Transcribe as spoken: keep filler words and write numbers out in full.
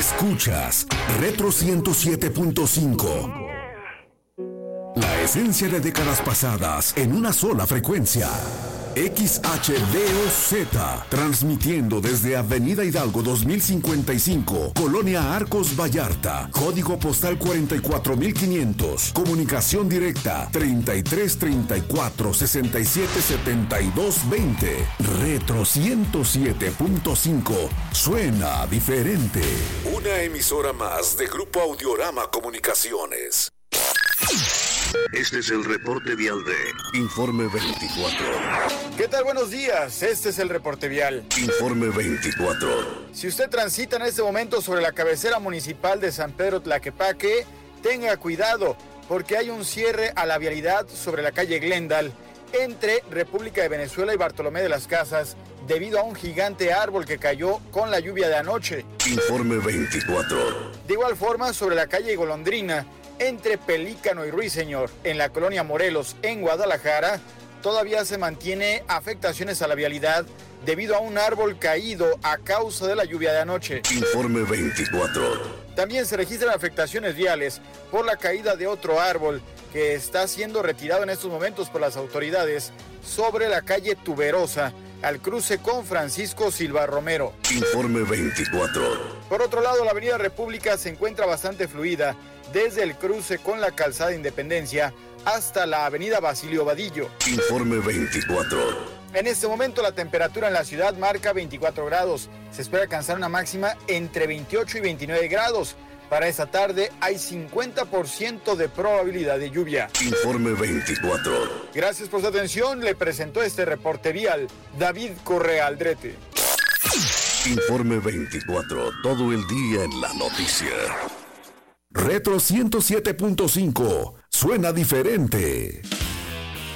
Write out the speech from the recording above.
Escuchas Retro ciento siete punto cinco. La esencia de décadas pasadas en una sola frecuencia. X H D O Z, transmitiendo desde Avenida Hidalgo dos mil cincuenta y cinco, Colonia Arcos Vallarta, código postal cuarenta y cuatro mil quinientos, comunicación directa treinta y tres treinta y cuatro sesenta y siete setenta y dos veinte. Retro ciento siete punto cinco, suena diferente. Una emisora más de Grupo Audiorama Comunicaciones. Este es el reporte vial de Informe veinticuatro. ¿Qué tal? Buenos días, este es el reporte vial. Informe veinticuatro. Si usted transita en este momento sobre la cabecera municipal de San Pedro Tlaquepaque, tenga cuidado, porque hay un cierre a la vialidad sobre la calle Glendale, entre República de Venezuela y Bartolomé de las Casas, debido a un gigante árbol que cayó con la lluvia de anoche. Informe veinticuatro. De igual forma, sobre la calle Golondrina, entre Pelícano y Ruiseñor, en la colonia Morelos, en Guadalajara, todavía se mantiene afectaciones a la vialidad debido a un árbol caído a causa de la lluvia de anoche. Informe veinticuatro. También se registran afectaciones viales por la caída de otro árbol que está siendo retirado en estos momentos por las autoridades sobre la calle Tuberosa, al cruce con Francisco Silva Romero. Informe veinticuatro. Por otro lado, la avenida República se encuentra bastante fluida desde el cruce con la calzada Independencia hasta la avenida Basilio Vadillo. Informe veinticuatro. En este momento la temperatura en la ciudad marca veinticuatro grados. Se espera alcanzar una máxima entre veintiocho y veintinueve grados. Para esta tarde hay cincuenta por ciento de probabilidad de lluvia. Informe veinticuatro. Gracias por su atención. Le presentó este reporte vial David Correa Aldrete. Informe veinticuatro. Todo el día en la noticia. Retro ciento siete punto cinco. Suena diferente.